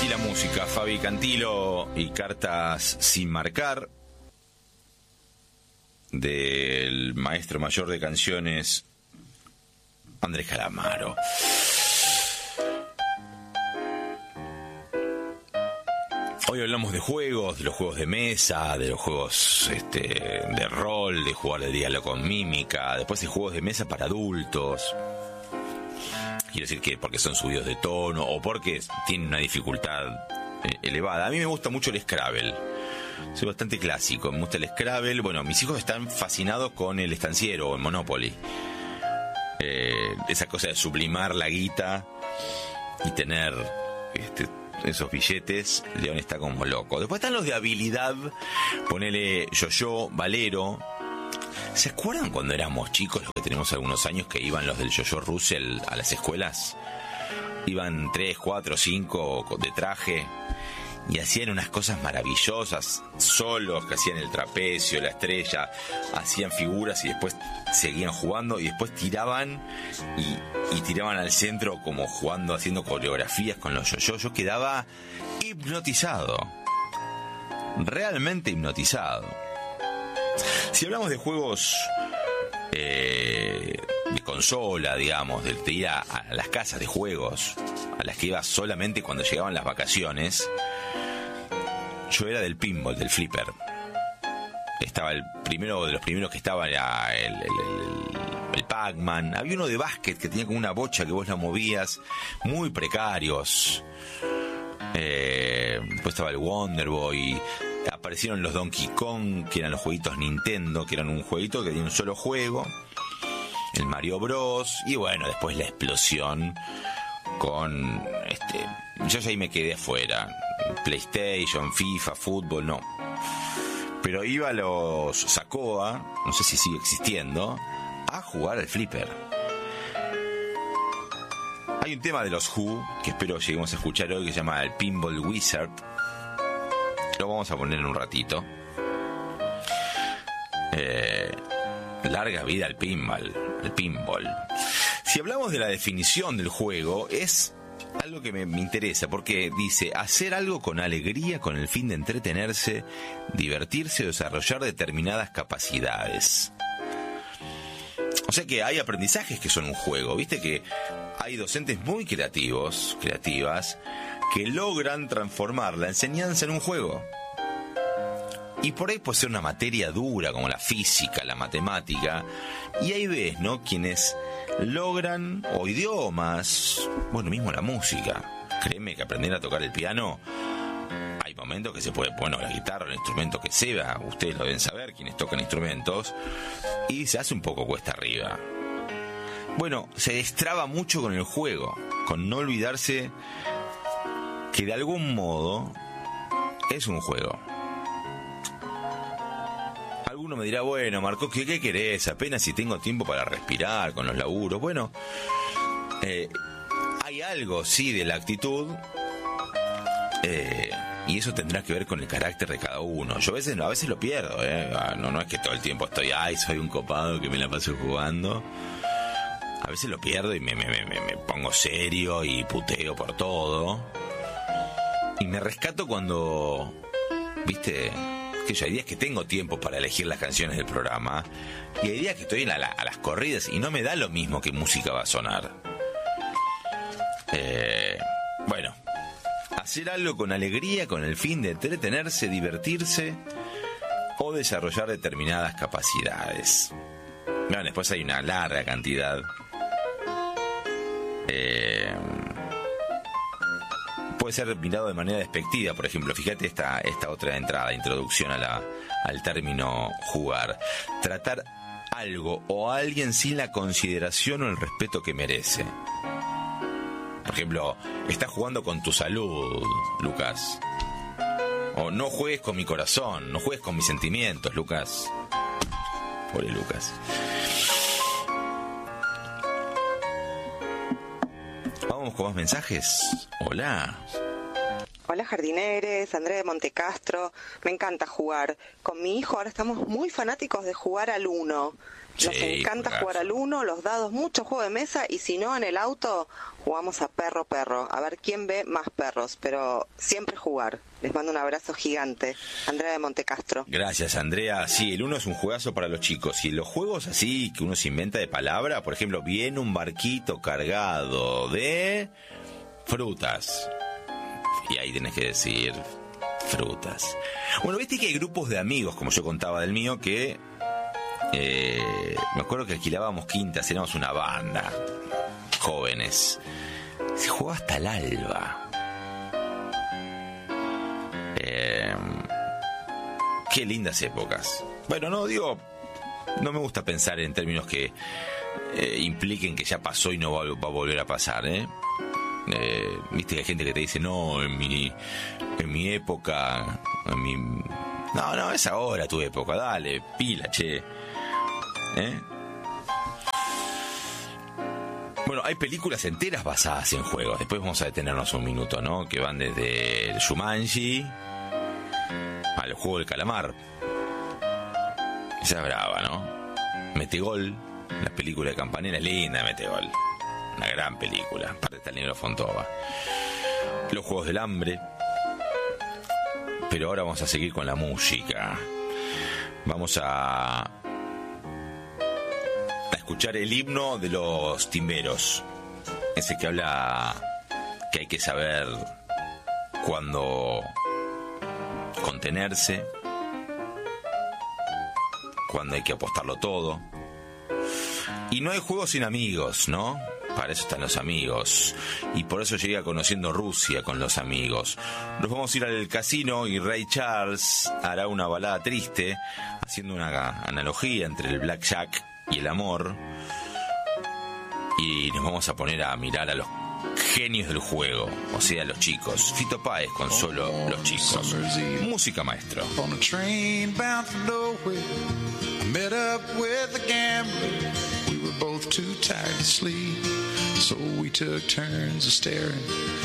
Así la música, Fabi Cantilo y Cartas sin marcar, del maestro mayor de canciones Andrés Calamaro. Hoy hablamos de juegos, de los juegos de mesa, de los juegos de rol, de jugar de diálogo con mímica, después de juegos de mesa para adultos. Quiero decir que porque son subidos de tono o porque tienen una dificultad elevada. A mí me gusta mucho el Scrabble. Soy bastante clásico, me gusta el Scrabble. Bueno, mis hijos están fascinados con el estanciero o el Monopoly. Esa cosa de sublimar la guita y tener esos billetes. León está como loco. Después están los de habilidad. Ponele yo-yo, Valero. ¿Se acuerdan cuando éramos chicos, los que tenemos algunos años, que iban los del yo-yo Russell a las escuelas? Iban 3, 4, 5 de traje y hacían unas cosas maravillosas, solos, que hacían el trapecio, la estrella, hacían figuras y después seguían jugando y después tiraban y tiraban al centro como jugando, haciendo coreografías con los yo-yo. Yo quedaba hipnotizado, realmente hipnotizado. Si hablamos de juegos de consola, digamos, de ir a las casas de juegos, a las que iba solamente cuando llegaban las vacaciones, yo era del pinball, del flipper. Estaba el primero de los primeros que estaba, era el Pac-Man. Había uno de básquet que tenía como una bocha que vos la movías, muy precarios. Después estaba el Wonder Boy. Aparecieron los Donkey Kong, que eran los jueguitos Nintendo, que eran un jueguito que tenía un solo juego. El Mario Bros. Y bueno, después la explosión con yo ya ahí me quedé afuera. PlayStation, FIFA, fútbol, no. Pero iba a los Sacoa, no sé si sigue existiendo, a jugar al flipper. Hay un tema de los Who que espero lleguemos a escuchar hoy, que se llama el Pinball Wizard. Lo vamos a poner en un ratito. Larga vida al pinball. Si hablamos de la definición del juego, es algo que me interesa, porque dice: hacer algo con alegría con el fin de entretenerse, divertirse o desarrollar determinadas capacidades. O sea que hay aprendizajes que son un juego. Viste que hay docentes muy creativas, que logran transformar la enseñanza en un juego. Y por ahí puede ser una materia dura como la física, la matemática. Y ahí ves, ¿no?, quienes logran, o idiomas, bueno, mismo la música. Créeme que aprender a tocar el piano, hay momentos que se puede, bueno, la guitarra, el instrumento que sea, ustedes lo deben saber, quienes tocan instrumentos, y se hace un poco cuesta arriba. Bueno, se destraba mucho con el juego, con no olvidarse que de algún modo es un juego. Alguno me dirá: bueno, Marco, ¿qué querés? Apenas si tengo tiempo para respirar con los laburos. Bueno, hay algo, sí, de la actitud, y eso tendrá que ver con el carácter de cada uno. Yo a veces lo pierdo, no es que todo el tiempo estoy, soy un copado que me la paso jugando. A veces lo pierdo y me pongo serio y puteo por todo. Y me rescato cuando, viste, que yo hay días que tengo tiempo para elegir las canciones del programa, y hay días que estoy a las corridas y no me da lo mismo qué música va a sonar. Bueno, hacer algo con alegría con el fin de entretenerse, divertirse o desarrollar determinadas capacidades. Bueno, después hay una larga cantidad. Puede ser mirado de manera despectiva, por ejemplo. Fíjate esta otra entrada, introducción al término jugar. Tratar algo o a alguien sin la consideración o el respeto que merece. Por ejemplo, estás jugando con tu salud, Lucas. O no juegues con mi corazón, no juegues con mis sentimientos, Lucas. Pobre Lucas. Vamos con más mensajes. Hola. Hola jardineres, Andrea de Montecastro. Me encanta jugar. Con mi hijo ahora estamos muy fanáticos de jugar al Uno. Nos encanta jugar al Uno, los dados, mucho juego de mesa, y si no, en el auto jugamos a perro, a ver quién ve más perros, pero siempre jugar. Les mando un abrazo gigante. Andrea de Montecastro. Gracias, Andrea. Sí, el Uno es un juegazo para los chicos. Y los juegos así que uno se inventa de palabra, por ejemplo, viene un barquito cargado de frutas. Y ahí tenés que decir frutas. Bueno, viste que hay grupos de amigos, como yo contaba del mío, que me acuerdo que alquilábamos quintas, éramos una banda, jóvenes. Se jugaba hasta el alba. Qué lindas épocas. Bueno, no me gusta pensar en términos que impliquen que ya pasó y no va a volver a pasar, viste que hay gente que te dice no, en mi época, no, es ahora tu época, dale, pila, che. Bueno, hay películas enteras basadas en juegos. Después vamos a detenernos un minuto, ¿no? Que van desde el Jumanji al juego del calamar. Esa es brava, ¿no? Metegol, la película de Campanella, linda Metegol. Una gran película, aparte está el negro Fontova. Los Juegos del Hambre. Pero ahora vamos a seguir con la música. Vamos a escuchar el himno de los timberos. Ese que habla que hay que saber cuándo contenerse, cuándo hay que apostarlo todo. Y no hay juego sin amigos, ¿no? Para eso están los amigos. Y por eso llegué conociendo Rusia con los amigos. Nos vamos a ir al casino y Ray Charles hará una balada triste, haciendo una analogía entre el blackjack y el amor. Y nos vamos a poner a mirar a los genios del juego, o sea, los chicos. Fito Páez con Solo los Chicos. Música, maestro. On a train bound for nowhere, I met up with a gambler. We were both too tired to sleep, so we took turns of staring